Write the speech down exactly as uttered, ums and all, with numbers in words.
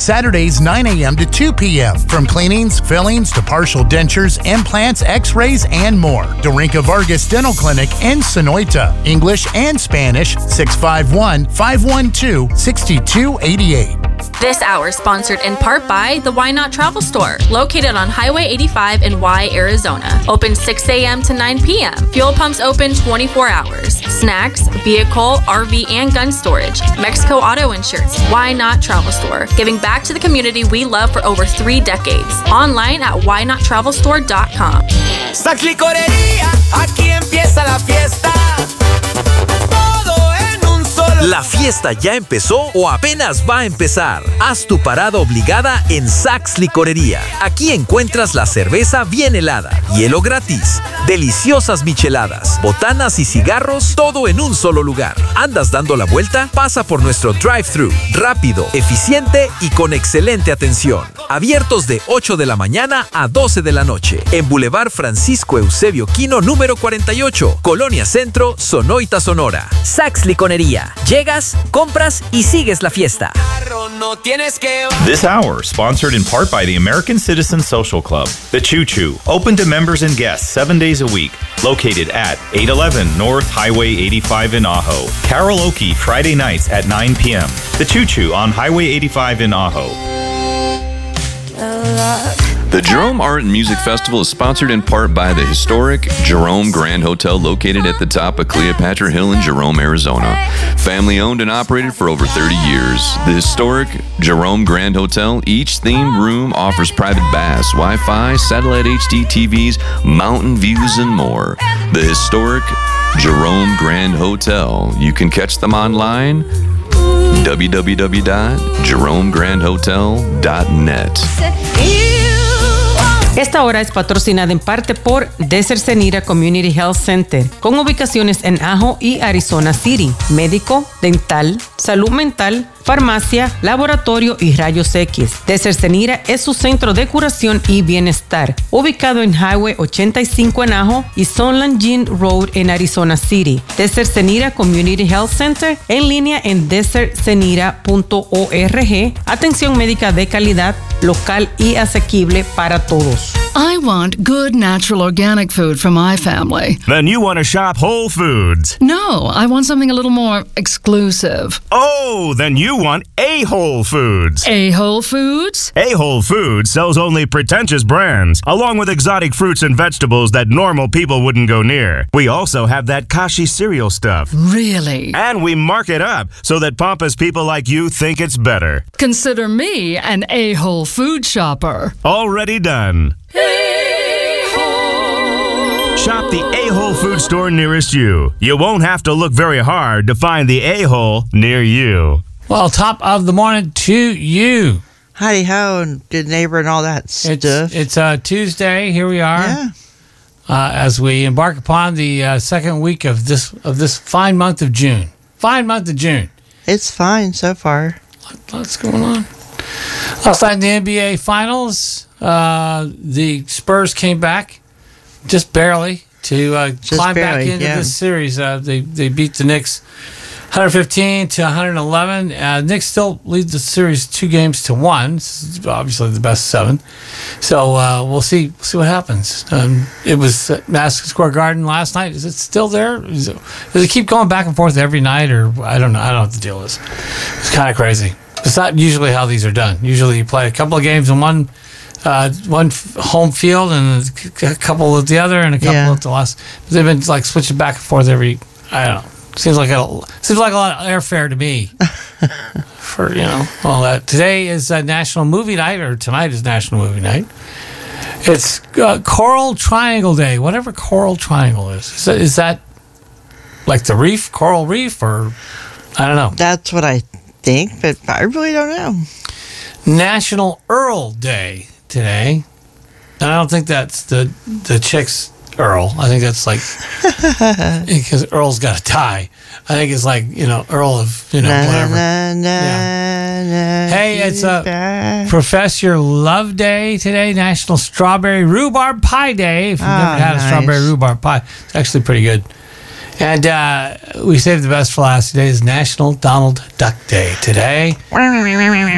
Saturdays nine a.m. to two p.m. From cleanings, fillings to partial dentures, implants, x-rays, and more. Dorinka Vargas Dental Clinic in Sonoita. English and Spanish, six five one, five one two, six two eight eight. This hour sponsored in part by the Why Not Travel Store, located on Highway eighty-five in Y, Arizona. Open six a.m. to nine p.m. Fuel pumps open twenty-four hours. Snacks, vehicle, R V, and gun storage. Mexico Auto Insurance. Why Not Travel Store, giving back to the community we love for over three decades. Online at why not travel store dot com. Saks Licorería, aquí empieza la fiesta. ¿La fiesta ya empezó o apenas va a empezar? Haz tu parada obligada en Saks Licorería. Aquí encuentras la cerveza bien helada, hielo gratis, deliciosas micheladas, botanas y cigarros, todo en un solo lugar. ¿Andas dando la vuelta? Pasa por nuestro drive-thru, rápido, eficiente y con excelente atención. Abiertos de ocho de la mañana a doce de la noche. En Boulevard Francisco Eusebio Quino, número cuarenta y ocho, Colonia Centro, Sonoita, Sonora. Saks Licorería. Llegas, compras y sigues la fiesta. This hour, sponsored in part by the American Citizen Social Club, The Choo Choo, open to members and guests seven days a week, located at eight eleven North Highway eighty-five in Ajo. Karaoke Friday nights at nine p.m. The Choo Choo on Highway eighty-five in Ajo. The Jerome Art and Music Festival is sponsored in part by the historic Jerome Grand Hotel located at the top of Cleopatra Hill in Jerome, Arizona. Family owned and operated for over thirty years. The historic Jerome Grand Hotel, each themed room offers private baths, Wi-Fi, satellite H D T Vs, mountain views, and more. The historic Jerome Grand Hotel. You can catch them online, w w w dot jerome grand hotel dot net. Esta hora es patrocinada en parte por Desert Cenira Community Health Center, con ubicaciones en Ajo y Arizona City. Médico, dental, salud mental, farmacia, laboratorio y rayos X. Desert Cenira es su centro de curación y bienestar, ubicado en Highway ochenta y cinco en Ajo y Sunland Gin Road en Arizona City. Desert Cenira Community Health Center, en línea en desert cenira punto org. Atención médica de calidad, local y asequible para todos. I want good natural organic food for my family. Then you want to shop Whole Foods. No, I want something a little more exclusive. Oh, then you want A Whole Foods. A Whole Foods? A Whole Foods sells only pretentious brands, along with exotic fruits and vegetables that normal people wouldn't go near. We also have that Kashi cereal stuff. Really? And we mark it up so that pompous people like you think it's better. Consider me an A Whole Food shopper. Already done. Shop the A-Hole food store nearest you. You won't have to look very hard to find the A-Hole near you. Well, top of the morning to you. Howdy ho and good neighbor and all that stuff. It's, it's uh, Tuesday. Here we are. Yeah. Uh, as we embark upon the uh, second week of this of this fine month of June. Fine month of June. It's fine so far. What's going on? Last night in the N B A Finals, uh, the Spurs came back just barely to uh, just climb barely, back into yeah. this series. Uh, they they beat the Knicks one fifteen to one eleven. Uh, Knicks still lead the series two games to one. This is obviously the best seven. So uh, we'll see see what happens. Um, it was at Madison Square Garden last night. Is it still there? Is it, does it keep going back and forth every night, or I don't know. I don't know what the deal is. It's kind of crazy. It's not usually how these are done. Usually you play a couple of games in one uh, one f- home field and a couple at the other and a couple Yeah. at the last. They've been like switching back and forth every, I don't know. Seems like a seems like a lot of airfare to me. For you know, well, uh, today is uh, National Movie Night, or tonight is National Movie Night. It's uh, Coral Triangle Day, whatever Coral Triangle is. Is that, is that like the reef, coral reef, or I don't know. That's what I think, but I really don't know. National Earl Day today, and I don't think that's the the chick's Earl. I think that's like because Earl's got a tie. I think it's like, you know, Earl of, you know, Na, whatever. na, na, Yeah. na, Hey, it's a back. Professor Love Day today, National Strawberry Rhubarb Pie Day. If you've Oh, never had nice. a strawberry rhubarb pie, it's actually pretty good. And uh, we saved the best for last. Today is National Donald Duck Day today.